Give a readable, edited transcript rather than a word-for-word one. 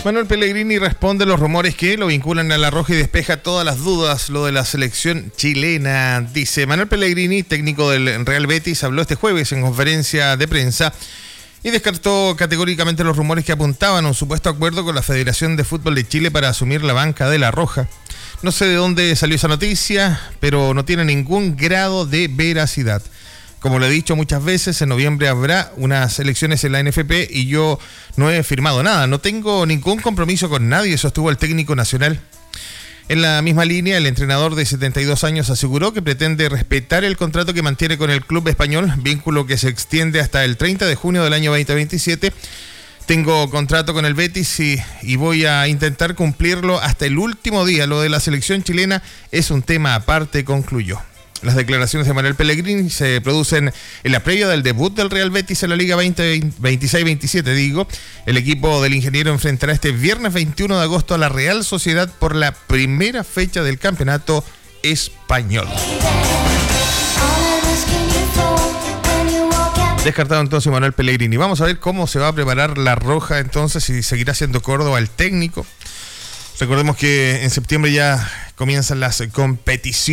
Manuel Pellegrini responde a los rumores que lo vinculan a La Roja y despeja todas las dudas lo de la selección chilena. Dice Manuel Pellegrini, técnico del Real Betis, habló este jueves en conferencia de prensa y descartó categóricamente los rumores que apuntaban a un supuesto acuerdo con la Federación de Fútbol de Chile para asumir la banca de La Roja. No sé de dónde salió esa noticia, pero no tiene ningún grado de veracidad. Como lo he dicho muchas veces, en noviembre habrá unas elecciones en la NFP y yo no he firmado nada. No tengo ningún compromiso con nadie, sostuvo el técnico nacional. En la misma línea, el entrenador de 72 años aseguró que pretende respetar el contrato que mantiene con el club español, vínculo que se extiende hasta el 30 de junio del año 2027. Tengo contrato con el Betis y voy a intentar cumplirlo hasta el último día. Lo de la selección chilena es un tema aparte, concluyó. Las declaraciones de Manuel Pellegrini se producen en la previa del debut del Real Betis en la Liga 26-27. El equipo del ingeniero enfrentará este viernes 21 de agosto a la Real Sociedad por la primera fecha del campeonato español. Descartado entonces Manuel Pellegrini. Vamos a ver cómo se va a preparar La Roja entonces, si seguirá siendo Córdoba el técnico. Recordemos que en septiembre ya comienzan las competiciones.